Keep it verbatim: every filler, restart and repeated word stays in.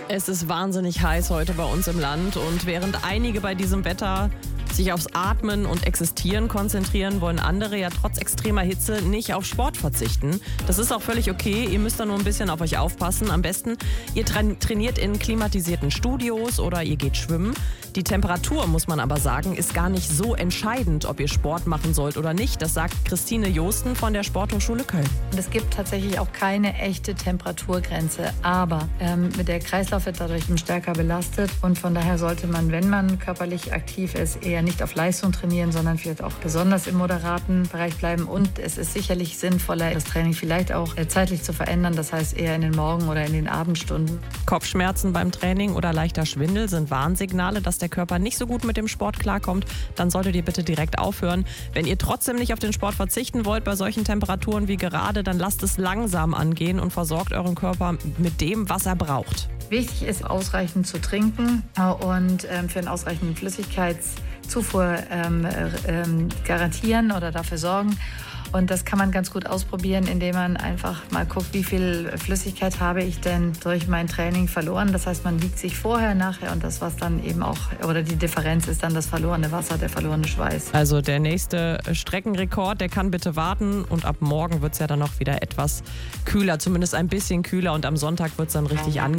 Es ist wahnsinnig heiß heute bei uns im Land und während einige bei diesem Wetter sich aufs Atmen und Existieren konzentrieren, wollen andere ja trotz extremer Hitze nicht auf Sport verzichten. Das ist auch völlig okay, ihr müsst da nur ein bisschen auf euch aufpassen. Am besten, ihr tra- trainiert in klimatisierten Studios oder ihr geht schwimmen. Die Temperatur, muss man aber sagen, ist gar nicht so entscheidend, ob ihr Sport machen sollt oder nicht. Das sagt Christine Josten von der Sporthochschule Köln. Es gibt tatsächlich auch keine echte Temperaturgrenze, aber ähm, der Kreislauf wird dadurch stärker belastet und von daher sollte man, wenn man körperlich aktiv ist, eher nicht auf Leistung trainieren, sondern vielleicht auch besonders im moderaten Bereich bleiben. Und es ist sicherlich sinnvoller, das Training vielleicht auch zeitlich zu verändern, das heißt eher in den Morgen- oder in den Abendstunden. Kopfschmerzen beim Training oder leichter Schwindel sind Warnsignale, dass der Körper nicht so gut mit dem Sport klarkommt. Dann solltet ihr bitte direkt aufhören. Wenn ihr trotzdem nicht auf den Sport verzichten wollt bei solchen Temperaturen wie gerade, dann lasst es langsam angehen und versorgt euren Körper mit dem, was er braucht. Wichtig ist, ausreichend zu trinken und ähm, für einen ausreichenden Flüssigkeitszufuhr ähm, ähm, garantieren oder dafür sorgen. Und das kann man ganz gut ausprobieren, indem man einfach mal guckt, wie viel Flüssigkeit habe ich denn durch mein Training verloren. Das heißt, man wiegt sich vorher, nachher und das, was dann eben auch, oder die Differenz ist dann das verlorene Wasser, der verlorene Schweiß. Also der nächste Streckenrekord, der kann bitte warten und ab morgen wird es ja dann noch wieder etwas kühler, zumindest ein bisschen kühler und am Sonntag wird es dann richtig angenehm.